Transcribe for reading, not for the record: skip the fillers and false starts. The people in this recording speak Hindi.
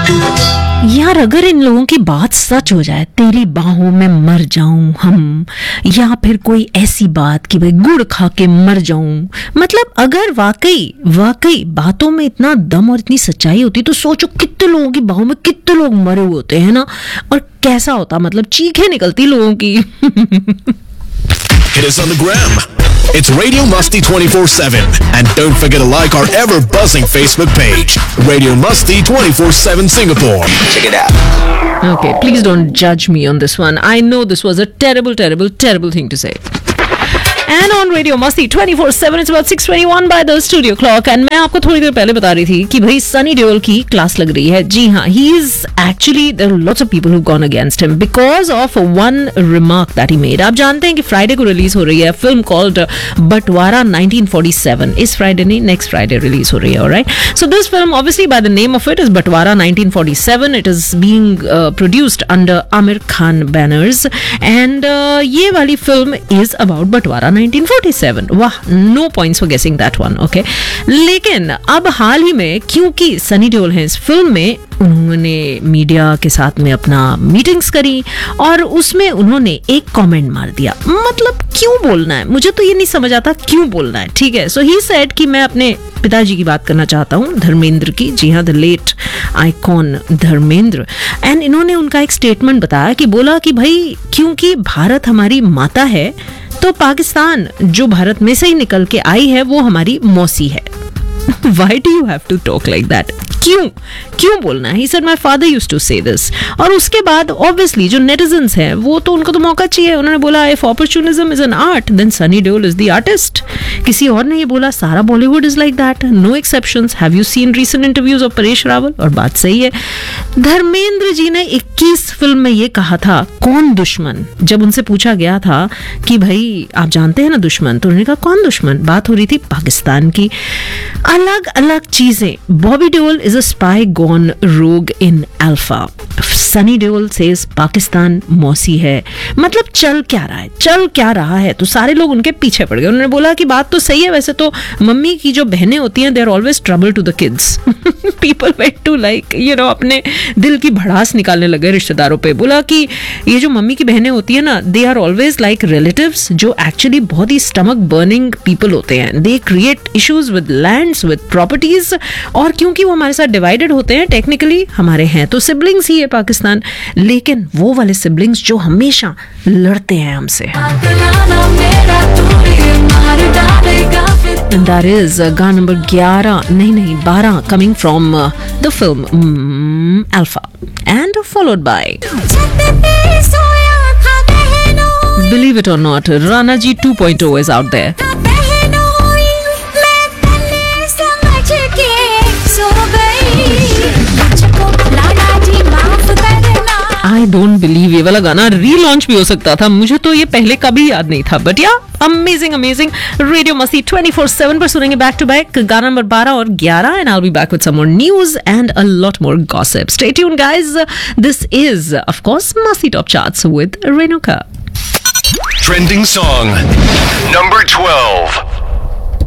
यार अगर इन लोगों की बात सच हो जाए, तेरी बाहों में मर जाऊं हम, या फिर कोई ऐसी बात कि भाई गुड़ खा के मर जाऊं, मतलब अगर वाकई बातों में इतना दम और इतनी सच्चाई होती तो सोचो कितने लोगों की बाहों में कितने लोग मरे हुए होते हैं ना, और कैसा होता, मतलब चीखें निकलती लोगों की. Hit us on the gram. It's Radio Musty 24/7. And don't forget to like our ever-buzzing Facebook page, Radio Musty 24/7 Singapore. Check it out. Okay, please don't judge me on this one. I know this was a terrible thing to say. And on Radio Musty 24/7, it's about 6:21 by the studio clock. And मैं आपको थोड़ी देर पहले बता रही थी कि भाई सनी देओल की क्लास लग रही है. जी हाँ, he is actually, there are lots of people who've gone against him because of one remark that he made. आप जानते हैं कि फ्राइडे को रिलीज हो रही है फिल्म कॉल्ड बंटवारा 1947. इस फ्राइडे नहीं, नेक्स्ट फ्राइडे रिलीज हो रही है. Alright, so this film obviously by the name of it is बंटवारा 1947. It is being produced under Amir Khan banners and ये वाली फिल्म is about बंटवारा 1947. वाह, no points for guessing that one. Okay, लेकिन अब हाल ही में क्योंकि सनी देओल है इस फिल्म में, उन्होंने मीडिया के साथ में अपना मीटिंग्स करी और उसमें उन्होंने एक कमेंट मार दिया. मतलब क्यों बोलना है, मुझे तो ये नहीं समझ आता क्यों बोलना है. ठीक है, सो ही सेड कि मैं अपने पिताजी की बात करना चाहता हूँ, धर्मेंद्र की. जी हाँ, the late icon Dharmendra. And इन्होंने उनका एक स्टेटमेंट बताया कि बोला कि भाई क्योंकि भारत हमारी माता है तो पाकिस्तान जो भारत में से ही निकल के आई है वो हमारी मौसी है. Why do you have to talk like that? क्यों बोलना है? He said my father used to say this. और उसके बाद obviously जो netizens हैं वो तो उनको तो मौका चाहिए. उन्होंने बोला if opportunism is an art then Sunny Deol is the artist. किसी और ने ये बोला सारा Bollywood is like that, no exceptions. Have you seen recent interviews of Paresh Rawal? और बात सही है. धर्मेंद्र जी ने 21 फिल्म में ये कहा था कौन दुश्मन. जब उनसे पूछा गया था कि भाई आप जानते हैं ना दुश्मन, तो उन्होंने कहा कौन दुश्मन. बात हो रही थी पाकिस्तान की. अलग अलग चीजें. Bobby Deol is a spy gone rogue in Alpha. Sunny Deol says Pakistan मौसी है. मतलब चल क्या रहा है तो सारे लोग उनके पीछे पड़ गए. उन्होंने बोला कि बात तो सही है, वैसे तो मम्मी की जो बहनें होती हैं they are always trouble to the kids. People went to like अपने दिल की भड़ास निकालने लगे रिश्तेदारों पे. बोला कि ये जो मम्मी की बहनें होती है ना, they are always like relatives जो actually बहुत ही stomach burning people होते हैं. They create issues with lands, with properties. और क्योंकि वो हमारे साथ डिवाइडेड होते हैं, टेक्निकली हमारे हैं तो सिबलिंग्स ही है पाकिस्तान, लेकिन वो वाले सिबलिंग्स जो हमेशा लड़ते हैं हमसे. And that is गाना number 12 coming from the film Alpha and followed by believe it or not, Rana Ji 2.0 is out there. I don't believe ये वाला गाना रीलॉन्च भी हो सकता था. मुझे तो ये पहले कभी याद नहीं था. बट या अमेजिंग रेडियो मस्ती 24/7 पर सुनेंगे बैक टू बैक गाना नंबर 12 और 11 and I will be back with some more news and a lot more gossip. Stay tuned guys. This is of course मस्ती top charts with Renuka. Trending song number 12.